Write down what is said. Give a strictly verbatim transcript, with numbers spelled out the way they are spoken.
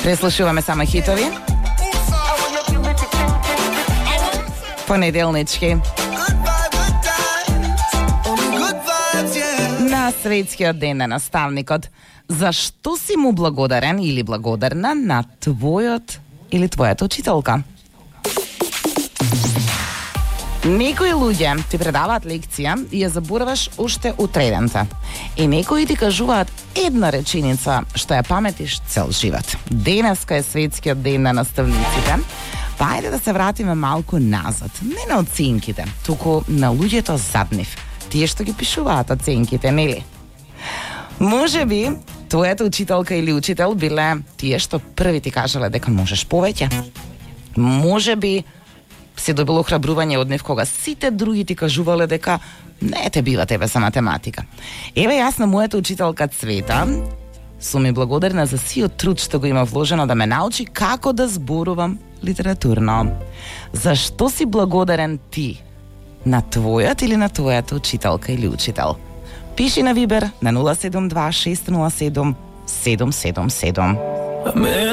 Преслушуваме само хитови. Понеделнички. На светскиот ден на наставникот. Зашто си му благодарен или благодарна на твојот или твојата учителка? Некои луѓе ти предаваат лекција и ја забораваш уште утредента. И некои ти кажуваат една реченица што ја паметиш цел живот. Денеска е светскиот ден на наставниците. Па ајде да се вратиме малку назад. Не на оценките, туку на луѓето зад нив. Тие што ги пишуваат оценките, нели? Може би твојата учителка или учител биле тие што први ти кажале дека можеш повеќе. Може би си добил охрабрување од нив кога сите други ти кажувале дека не те бива тебе за математика. Еве јас на мојата учителка Цвета сум ми благодарна за сиот труд што го има вложено да ме научи како да зборувам литературно. Зашто си благодарен ти? На твојот или на твојата учителка или учител? Пиши на Вибер на нула седум два шест нула седум седум седум седум.